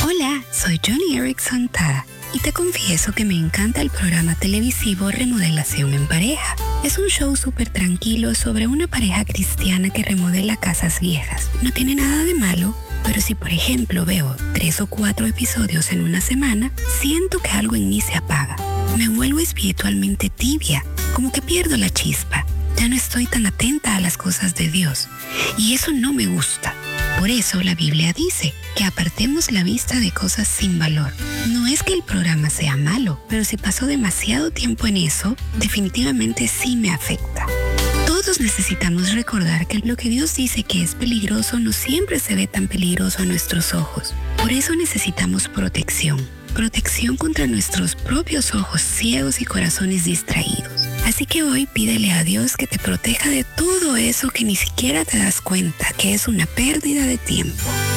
Hola, soy Johnny Erickson Tada y te confieso que me encanta el programa televisivo Remodelación en Pareja. Es un show súper tranquilo sobre una pareja cristiana que remodela casas viejas. No tiene nada de malo, pero si por ejemplo veo 3 o 4 episodios en una semana, siento que algo en mí se apaga. Me vuelvo espiritualmente tibia, como que pierdo la chispa. Ya no estoy tan atenta a las cosas de Dios y eso no me gusta. Por eso la Biblia dice que apartemos la vista de cosas sin valor. No es que el programa sea malo, pero si paso demasiado tiempo en eso, definitivamente sí me afecta. Todos necesitamos recordar que lo que Dios dice que es peligroso no siempre se ve tan peligroso a nuestros ojos. Por eso necesitamos protección. Protección contra nuestros propios ojos ciegos y corazones distraídos. Así que hoy pídele a Dios que te proteja de todo eso que ni siquiera te das cuenta que es una pérdida de tiempo.